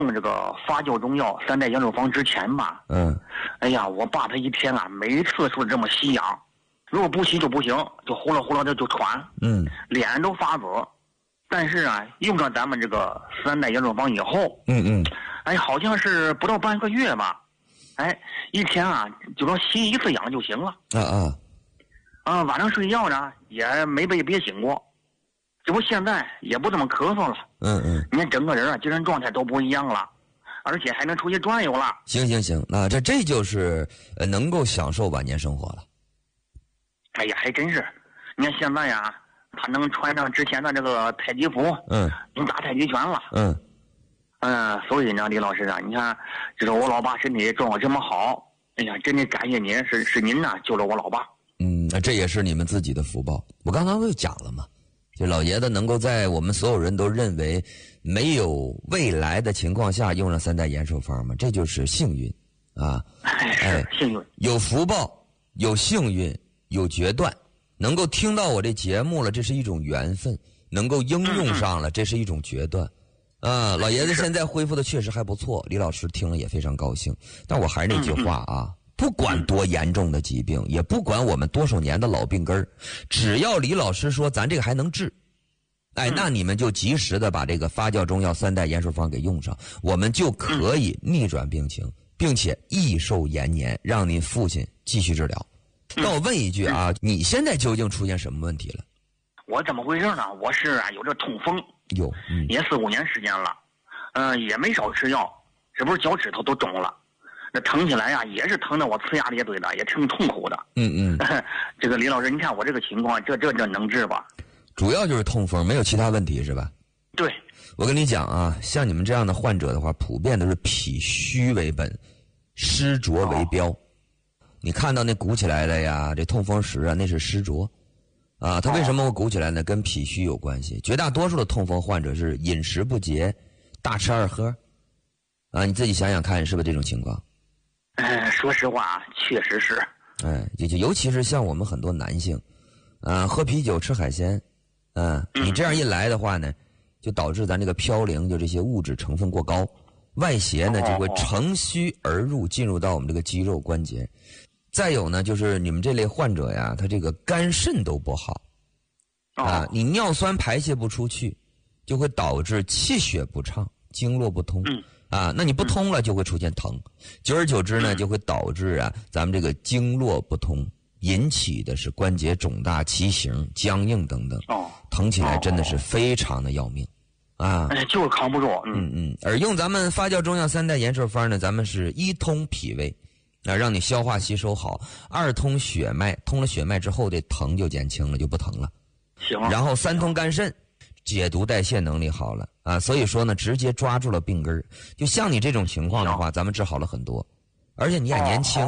用这个发酵中药3代延寿方之前吧，哎呀，我爸他一天啊，每次说这么吸氧，如果不吸就不行，就呼啦呼啦的就喘，脸都发紫。但是啊，用上咱们这个3代延寿方以后，哎，好像是不到半个月吧，哎，一天啊就说吸1次氧就行了。晚上睡觉呢也没被憋醒过，这不现在也不怎么咳嗽了。你看整个人啊精神状态都不一样了，而且还能出去转悠了。 行，那这就是能够享受晚年生活了。 哎呀，还真是。你看现在呀，他能穿上之前的这个太极服，能打太极拳了。所以呢，李老师啊，你看，这是我老爸身体状况这么好，哎呀，真的感谢您，是您呐救了我老爸。 这也是你们自己的福报。我刚才不就讲了吗？这老爷子能够在我们所有人都认为没有未来的情况下用上3代延寿方嘛，这就是幸运啊！ 是幸运， 有福报，有幸运，有决断，能够听到我这节目了，这是一种缘分；能够应用上了，这是一种决断。老爷子现在恢复的确实还不错，李老师听了也非常高兴。但我还是那句话啊。不管多严重的疾病，也不管我们多少年的老病根儿，只要李老师说咱这个还能治，那你们就及时的把这个发酵中药3代延寿方给用上，我们就可以逆转病情，并且益寿延年，让您父亲继续治疗。那我问一句啊，你现在究竟出现什么问题了？ 我怎么回事呢？我是有这痛风，也4、5年时间了，也没少吃药，这不是脚趾头都肿了。那疼起来呀，也是疼得我呲牙咧嘴的，也挺痛苦的。这个李老师，你看我这个情况，这能治吧？ 主要就是痛风，没有其他问题是吧？ 对。 我跟你讲啊，像你们这样的患者的话，普遍都是脾虚为本，湿浊为标。你看到那鼓起来的呀，这痛风石啊，那是湿浊。它为什么会鼓起来呢？跟脾虚有关系。绝大多数的痛风患者是饮食不节，大吃二喝。你自己想想看，是不是这种情况？ 说实话，确实是。 就尤其是像我们很多男性，喝啤酒吃海鲜，你这样一来的话呢，就导致咱这个嘌呤就这些物质成分过高，外邪呢就会乘虚而入，进入到我们这个肌肉关节。再有呢，就是你们这类患者呀，他这个肝肾都不好，你尿酸排泄不出去，就会导致气血不畅，经络不通。那你不通了就会出现疼，久而久之呢，就会导致咱们这个经络不通，引起的是关节肿大、畸形、僵硬等等。疼起来真的是非常的要命， 就是扛不住。 而用咱们发酵中药3代延寿方呢，咱们是1通脾胃，让你消化吸收好；2通血脉，通了血脉之后，这疼就减轻了，就不疼了。 行。 然后3通肝肾。解毒代谢能力好了所以说呢，直接抓住了病根儿。就像你这种情况的话，咱们治好了很多，而且你也年轻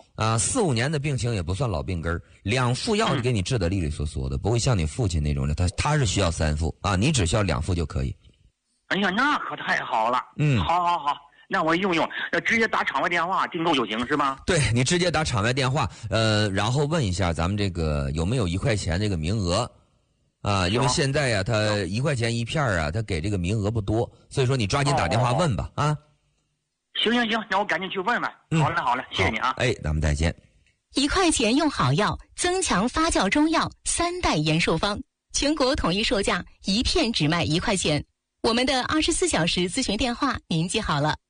，4、5年的病情也不算老病根儿，2副药就给你治得利利索索的，不会像你父亲那种的，他是需要3副你只需要2副就可以。 哎呀，那可太好了。好，那我用，直接打场外电话订购就行是吧？ 对，你直接打场外电话，然后问一下咱们这个有没有1块钱这个名额。因为现在他1块钱1片他给这个名额不多，所以说你抓紧打电话问吧行，那我赶紧去问问。好嘞，谢谢你啊。 咱们再见。 1块钱用好药，增强发酵中药3代延寿方，全国统一售价1片只卖1块钱。我们的24小时咨询电话您记好了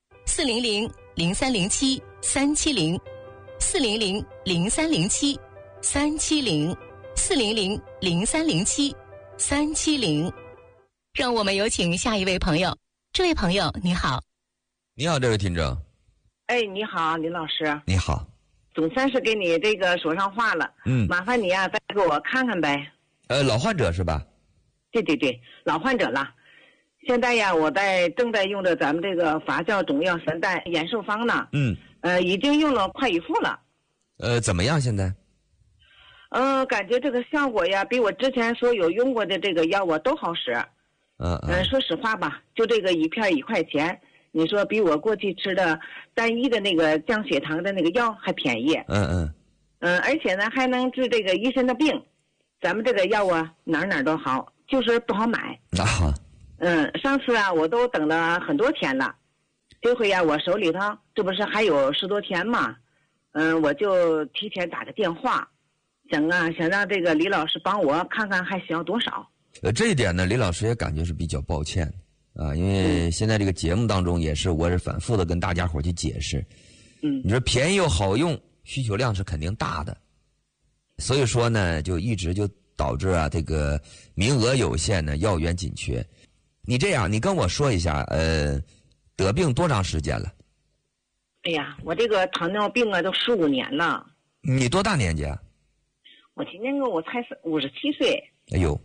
，400-0307-370，400-0307-370，400-0307-370。让我们有请下一位朋友。这位朋友你好。 你好，这位听众。 你好，林老师。 你好。 总算是给你这个说上话了。麻烦你再给我看看呗。 老患者是吧？ 对，老患者了。现在呀，我正在用着咱们这个发酵中药3代延寿方呢。已经用了快1副了。 怎么样现在？ 感觉这个效果呀，比我之前所有用过的这个药都好使。说实话吧，就这个1片1块钱，你说比我过去吃的单一的那个降血糖的那个药还便宜。而且呢，还能治这个一身的病。咱们这个药哪都好，就是不好买。上次我都等了很多天了， 这回呀，我手里头这不是还有10多天嘛，我就提前打个电话，想让这个李老师帮我看看还需要多少。 这一点呢，李老师也感觉是比较抱歉啊，因为现在这个节目当中我是反复的跟大家伙去解释，你说便宜又好用，需求量是肯定大的，所以说呢，就一直就导致这个名额有限呢，药源紧缺。你这样，你跟我说一下，得病多长时间了？ 哎呀，我这个糖尿病都15年了。 你多大年纪啊？ 我今年我才57岁。 哎呦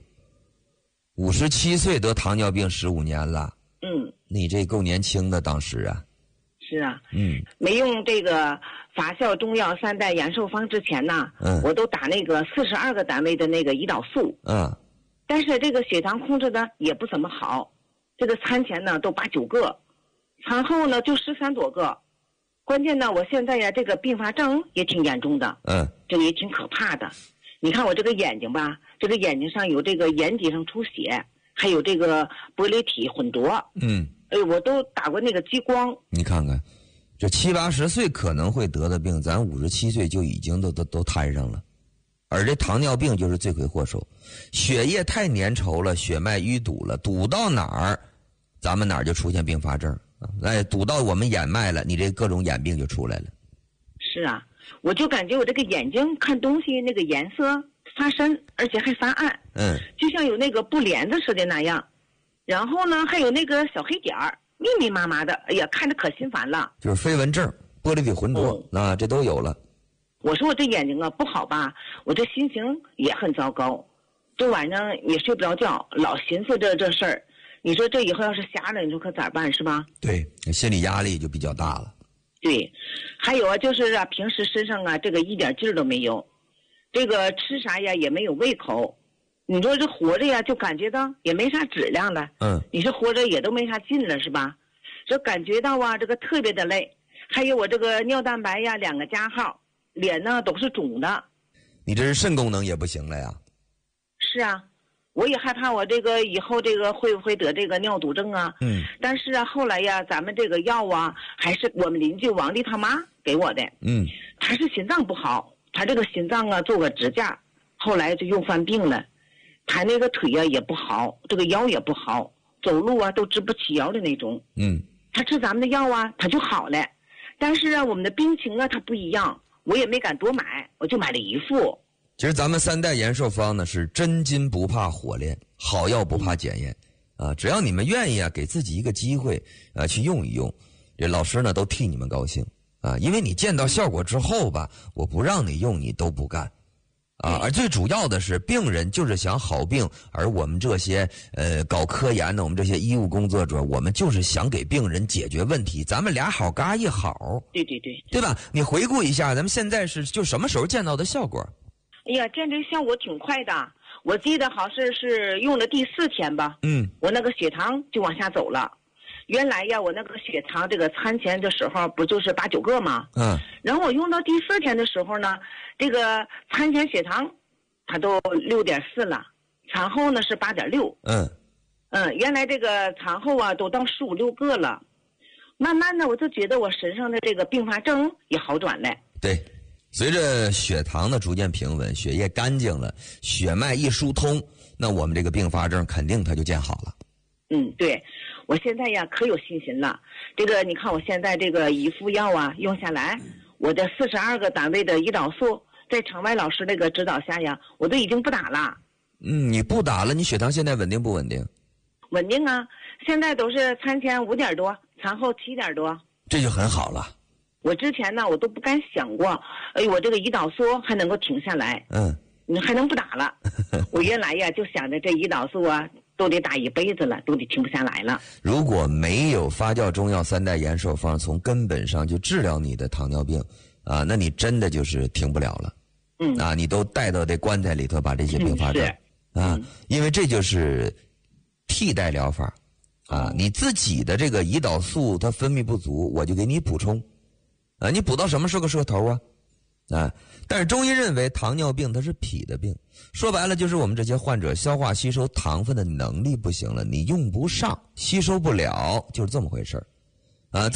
，57岁得糖尿病15年了。你这够年轻的当时啊。 是啊。没用这个发酵中药3代延寿方之前呢，我都打那个42个单位的那个胰岛素。但是这个血糖控制的也不怎么好，这个餐前呢都8、9个，餐后呢就13多个。关键呢，我现在呀这个并发症也挺严重的。这个也挺可怕的。你看我这个眼睛吧，这个眼睛上有这个眼底上出血，还有这个玻璃体混浊。我都打过那个激光。你看看，这70、80岁可能会得的病，咱57岁就已经都摊上了。而这糖尿病就是罪魁祸首，血液太粘稠了，血脉淤堵了，堵到哪儿，咱们哪儿就出现并发症。堵到我们眼脉了，你这各种眼病就出来了。 是啊，我就感觉我这个眼睛看东西那个颜色发深，而且还发暗，就像有那个布帘子似的那样。然后呢，还有那个小黑点儿，密密麻麻的，哎呀，看着可心烦了。 就是飞蚊症、玻璃体浑浊，这都有了。 我说我这眼睛不好吧，我这心情也很糟糕，这晚上也睡不着觉，老寻思这事儿。你说这以后要是瞎了，你说可咋办是吧？ 对，心理压力就比较大了。 对，还有就是平时身上这个一点劲儿都没有，这个吃啥呀也没有胃口。你说这活着呀，就感觉到也没啥质量了。你说活着也都没啥劲了是吧？这感觉到这个特别的累，还有我这个尿蛋白呀2个加号，脸呢都是肿的。 你这是肾功能也不行了呀？ 是啊。我也害怕我这个以后这个会不会得这个尿毒症啊？但是后来呀，咱们这个药还是我们邻居王丽他妈给我的。他是心脏不好，他这个心脏做个支架，后来就又犯病了。他那个腿也不好，这个腰也不好，走路都直不起腰的那种。他吃咱们的药他就好了。但是我们的病情他不一样，我也没敢多买，我就买了1副。 其实咱们3代延寿方呢是真金不怕火炼，好药不怕检验只要你们愿意给自己一个机会去用一用，这老师呢都替你们高兴因为你见到效果之后吧，我不让你用你都不干而最主要的是病人就是想好病，而我们这些搞科研的，我们这些医务工作者，我们就是想给病人解决问题，咱们俩好嘎一好。对吧？你回顾一下咱们现在就什么时候见到的效果？ 哎呀，见这效果挺快的，我记得好像是用了第4天吧，我那个血糖就往下走了。原来呀，我那个血糖这个餐前的时候不就是8、9个吗？然后我用到第4天的时候呢，这个餐前血糖它都6.4了，餐后呢是8.6。原来这个餐后都到15、16个了。慢慢的我就觉得我身上的这个并发症也好转了。 对。随着血糖的逐渐平稳，血液干净了，血脉一疏通，那我们这个并发症肯定它就见好了。 对，我现在呀可有信心了。这个你看我现在这个1副药用下来，我的42个单位的胰岛素，在场外老师那个指导下呀，我都已经不打了。 你不打了，你血糖现在稳定不稳定？ 稳定啊，现在都是餐前5点多，餐后7点多。 这就很好了。 我之前呢，我都不敢想过，我这个胰岛素还能够停下来，你还能不打了？我原来呀就想着这胰岛素都得打一辈子了，都得停不下来了。 如果没有发酵中药3代延寿方从根本上就治疗你的糖尿病那你真的就是停不了了。你都带到这棺材里头把这些并发症因为这就是替代疗法你自己的这个胰岛素它分泌不足，我就给你补充。你补到什么是个摄头但是中医认为糖尿病它是脾的病，说白了就是我们这些患者消化吸收糖分的能力不行了，你用不上，吸收不了，就是这么回事儿。